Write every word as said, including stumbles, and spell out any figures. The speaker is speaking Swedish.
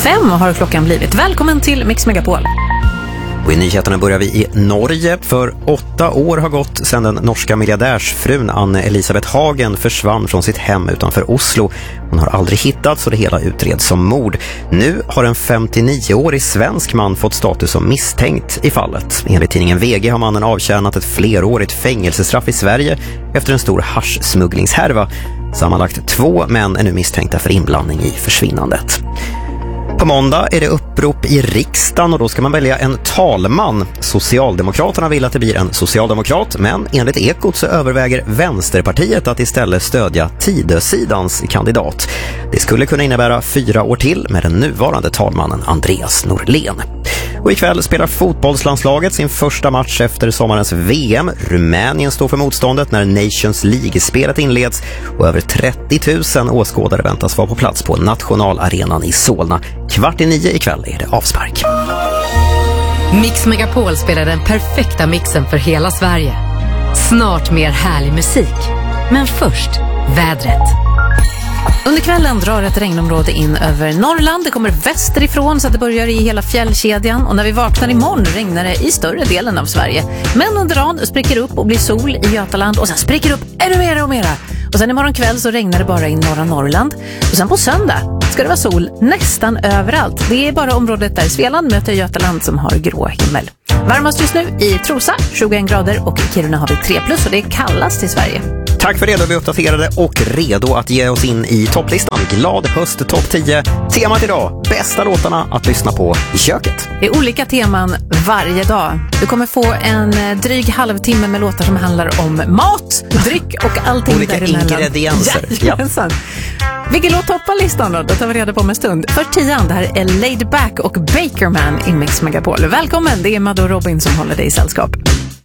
Fem har klockan blivit. Välkommen till Mix Megapol. Och i nyheterna börjar vi i Norge. För åtta år har gått sedan den norska miljardärsfrun Anne-Elisabeth Hagen försvann från sitt hem utanför Oslo. Hon har aldrig hittats och det hela utreds som mord. Nu har en femtionioårig svensk man fått status som misstänkt i fallet. Enligt tidningen V G har mannen avtjänat ett flerårigt fängelsestraff i Sverige efter en stor haschsmugglingshärva. Sammanlagt två män är nu misstänkta för inblandning i försvinnandet. På måndag är det upprop i riksdagen och då ska man välja en talman. Socialdemokraterna vill att det blir en socialdemokrat, men enligt Ekot så överväger Vänsterpartiet att istället stödja Tidösidans kandidat. Det skulle kunna innebära fyra år till med den nuvarande talmannen Andreas Norlén. Och ikväll spelar fotbollslandslaget sin första match efter sommarens V M. Rumänien står för motståndet när Nations League-spelet inleds och över trettio tusen åskådare väntas vara på plats på nationalarenan i Solna. Kvart i nio ikväll är det avspark. Mix Megapol spelar den perfekta mixen för hela Sverige. Snart mer härlig musik. Men först, vädret. Under kvällen drar ett regnområde in över Norrland. Det kommer västerifrån så att det börjar i hela fjällkedjan. Och när vi vaknar imorgon regnar det i större delen av Sverige. Men under dagen spricker upp och blir sol i Götaland. Och sen spricker upp ännu mer och mera. Och sen imorgon kväll så regnar det bara i norra Norrland. Och sen på söndag ska det vara sol nästan överallt. Det är bara området där Svealand möter Götaland som har grå himmel. Varmast just nu i Trosa, tjugoen grader, och i Kiruna har vi tre plus och det är kallast i Sverige. Tack för det, då är vi uppdaterade och redo att ge oss in i topplistan. Glad höst topp tio. Temat idag, bästa låtarna att lyssna på i köket. Det är olika teman varje dag. Du kommer få en dryg halvtimme med låtar som handlar om mat, dryck och allting olika däremellan. Ingredienser. Ja, ja. Vilken låt toppar listan då? Det tar vi reda på om en stund. För tian, det här är Laid Back och Bakerman i Mix Megapol. Välkommen, det är Maddo Robin som håller dig i sällskap.